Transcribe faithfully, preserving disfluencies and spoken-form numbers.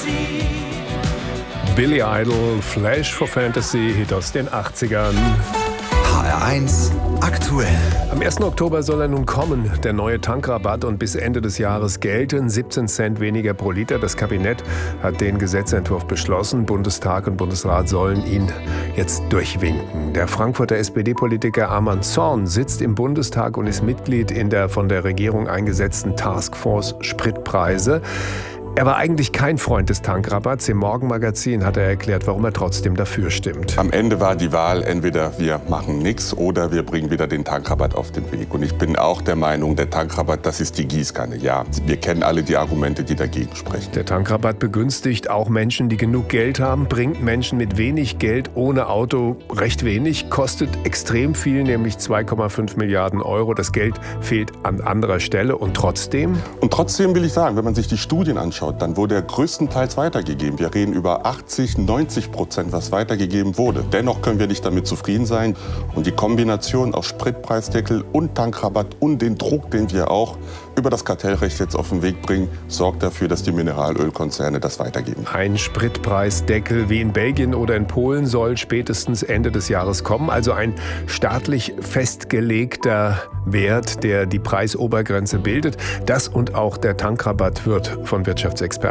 Billy Idol, Flash for Fantasy, Hit aus den achtzigern. H R eins aktuell. Am ersten Oktober soll er nun kommen, der neue Tankrabatt, und bis Ende des Jahres gelten siebzehn Cent weniger pro Liter. Das Kabinett hat den Gesetzentwurf beschlossen. Bundestag und Bundesrat sollen ihn jetzt durchwinken. Der Frankfurter S P D-Politiker Arman Zorn sitzt im Bundestag und ist Mitglied in der von der Regierung eingesetzten Taskforce Spritpreise. Er war eigentlich kein Freund des Tankrabatts. Im Morgenmagazin hat er erklärt, warum er trotzdem dafür stimmt. Am Ende war die Wahl, entweder wir machen nichts oder wir bringen wieder den Tankrabatt auf den Weg. Und ich bin auch der Meinung, der Tankrabatt, das ist die Gießkanne. Ja, wir kennen alle die Argumente, die dagegen sprechen. Der Tankrabatt begünstigt auch Menschen, die genug Geld haben, bringt Menschen mit wenig Geld ohne Auto recht wenig, kostet extrem viel, nämlich zwei Komma fünf Milliarden Euro. Das Geld fehlt an anderer Stelle und trotzdem? Und trotzdem will ich sagen, wenn man sich die Studien anschaut, dann wurde er größtenteils weitergegeben. Wir reden über achtzig, neunzig Prozent, was weitergegeben wurde. Dennoch können wir nicht damit zufrieden sein. Und die Kombination aus Spritpreisdeckel und Tankrabatt und den Druck, den wir auch über das Kartellrecht jetzt auf den Weg bringen, sorgt dafür, dass die Mineralölkonzerne das weitergeben. Ein Spritpreisdeckel wie in Belgien oder in Polen soll spätestens Ende des Jahres kommen. Also ein staatlich festgelegter Wert, der die Preisobergrenze bildet. Das und auch der Tankrabatt wird von Wirtschaftsexperten